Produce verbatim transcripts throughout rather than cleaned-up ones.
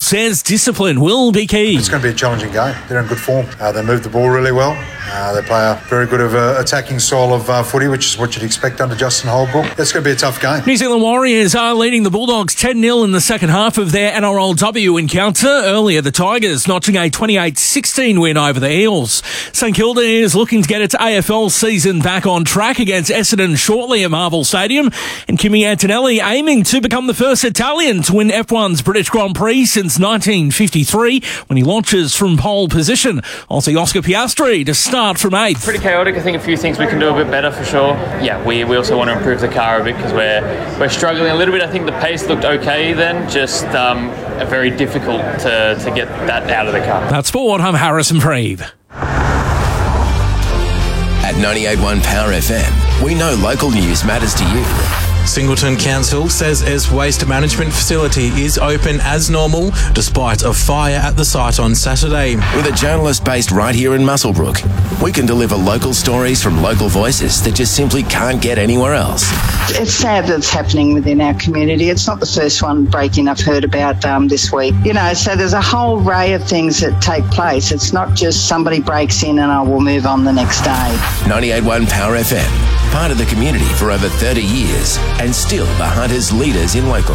says discipline will be key. It's going to be a challenging game. They're in good form. Uh, they move the ball really well. Uh, they play a very good of, uh, attacking style of uh, footy, which is what you'd expect under Justin Holbrook. It's going to be a tough game. New Zealand Warriors are leading the Bulldogs ten nil in the second half of their N R L W encounter. Earlier, the Tigers notching a twenty-eight sixteen win over the Eels. St Kilda is looking to get its A F L season back on track against Essendon shortly at Marvel Stadium. And Kimi Antonelli aiming to become the first Italian to win F one's British Grand Prix since nineteen fifty-three when he launches from pole position. Also, Oscar Piastri to start from eighth. Pretty chaotic. I think a few things we can do a bit better for sure. Yeah, we, we also want to improve the car a bit because we're we're struggling a little bit. I think the pace looked okay then, just um, very difficult to, to get that out of the car. That's Sport. I'm Harrison Preeve. At ninety-eight point one Power F M, we know local news matters to you. Singleton Council says its waste management facility is open as normal despite a fire at the site on Saturday. With a journalist based right here in Muswellbrook, we can deliver local stories from local voices that just simply can't get anywhere else. It's sad that it's happening within our community. It's not the first one break-in I've heard about um, this week. You know, so there's a whole array of things that take place. It's not just somebody breaks in and I will move on the next day. ninety-eight point one Power F M, part of the community for over thirty years and still the Hunters leaders in local.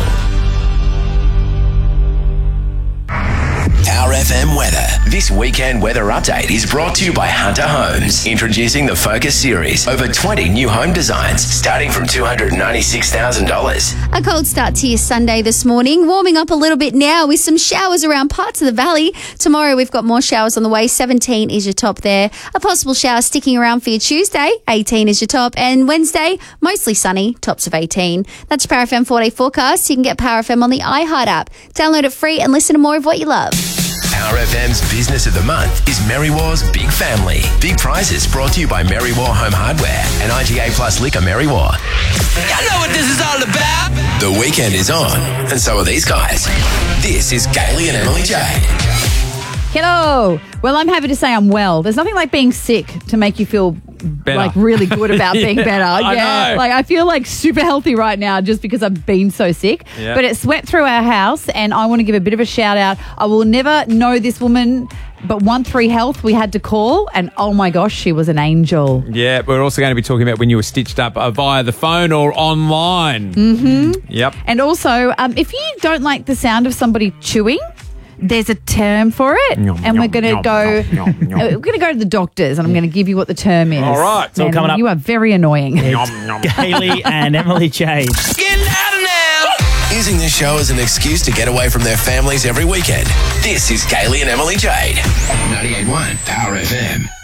Power F M weather. This weekend weather update is brought to you by Hunter Homes. Introducing the Focus Series. Over twenty new home designs starting from two hundred ninety-six thousand dollars. A cold start to your Sunday this morning. Warming up a little bit now with some showers around parts of the valley. Tomorrow we've got more showers on the way. seventeen is your top there. A possible shower sticking around for your Tuesday. eighteen is your top. And Wednesday, mostly sunny. Tops of eighteen. That's Power F M four-day forecast. You can get Power F M on the iHeart app. Download it free and listen to more of what you love. Power F M's Business of the Month is Merrywar's Big Family. Big prizes brought to you by Merrywar Home Hardware and I G A Plus Liquor Merrywar. I know what this is all about. The weekend is on, and so are these guys. This is Kaylee and Emily J. Hello. Well, I'm happy to say I'm well. There's nothing like being sick to make you feel better. Like really good about being yeah, better. I Yeah. know. Like I feel like super healthy right now just because I've been so sick. Yeah. But it swept through our house and I want to give a bit of a shout out. I will never know this woman, but one three Health we had to call and oh my gosh, she was an angel. Yeah, we're also going to be talking about when you were stitched up uh, via the phone or online. Mm-hmm. Yep. And also, um, if you don't like the sound of somebody chewing, there's a term for it, Yum, and yum, we're going to yum, go. yum, yum, yum. uh, We're going to go to the doctors, and I'm going to give you what the term is. All right. It's all And coming up. You are very annoying. Kaylee and Emily Jade. Get louder now. Using this show as an excuse to get away from their families every weekend. This is Kaylee and Emily Jade. ninety-eight point one Power F M.